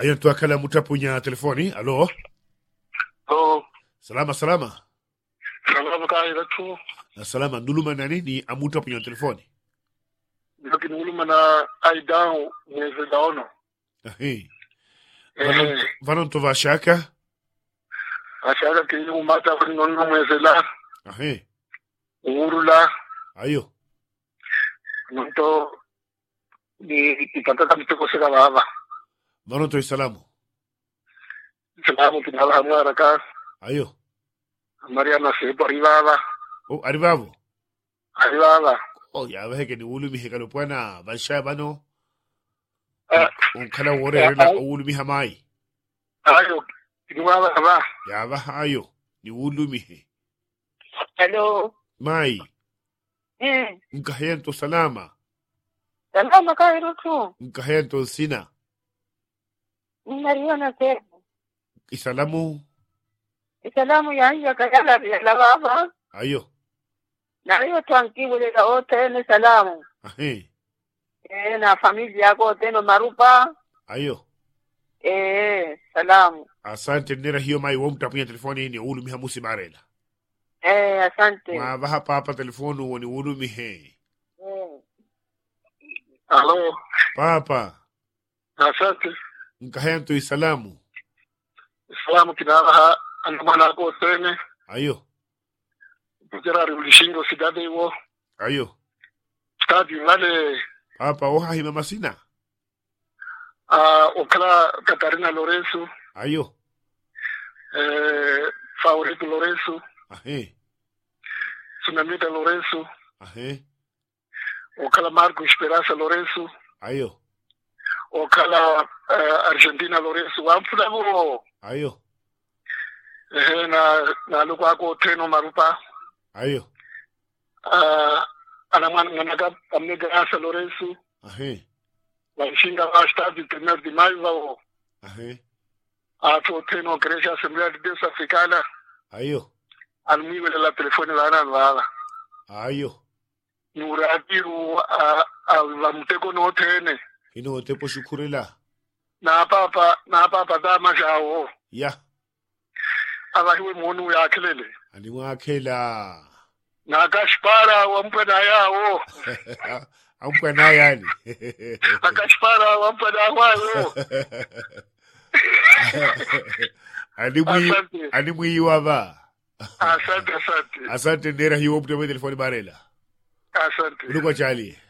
Ayo tuakala mutapunya telefoni. Alo. Salama. Salama kaida tu. Salama nduluma nani ni amutapunya telefoni. Lakini nduluma na aidao mwezi daono. Vanon to vashaka. Ashaka kini umata vanono mwezi la. Urula. Ayo. Nonto ni ipatata mitoko seka baba. Vanon to salamu. Salamu kinala hamara. Ayo. Mariana sebo arribaba. Oh, arribavo. Arribaba. Oh, ya ves que ni ulumi hekalo puana vasha bano. Un kana wore la ulumi hamai. Ayo. Kinwala ba. Ya va ayo. Ni ulumi he. Hello. Mai. Nkahento salama. Salama kairo tu. Nkahento sina. Mariana sebo. Isalamu. Isalamu ya kayala la baba. Ayo. Na hiyo tranquilo la hotel salamu. Na familia yako tena marupa. Ayo. Salamu. Asante nera hiyo mai womtapunya telefoni ni ulumi hamusi barela. Asante. Ma baha papa telefonu woni ulumi he. Alo. Papa. Asante. Nkahento isalamu. Salamu kinala anamana ko tene. Ayo. Kujera ulishingo sidade iwo. Ayo. Stadi ngale. Papa oha hima masina. Okala Katarina Lorenzo. Ayo. Favorito Lorenzo. Tsunamita Lorenzo. Okala Marco Esperanza Lorenzo. Ayo. Okala Argentina Lorenzo. Wamfulabo. Ayo. Na luko ako teno marupa. Ayo. Anamanaga Amnegrasa Lorenzo. Wanshinga wa stade primeiro de maio vao. Ato teno Igreja Assembleia de Deus Africana. Ayo. Almigo de la telefone la. Ayo. Nuradiru la muteko no tene. Ino tepo shukurela. Na papa dama jao. Ya. Abahiwe monu ya kelele. Ani wakela. Na kashpara wampa na yao. Ampa na yani. Akashpara wampa na wao. Alimu iwava. Asante. Asante nera hiyo mtu telefoni barela. Asante. Unuko chali.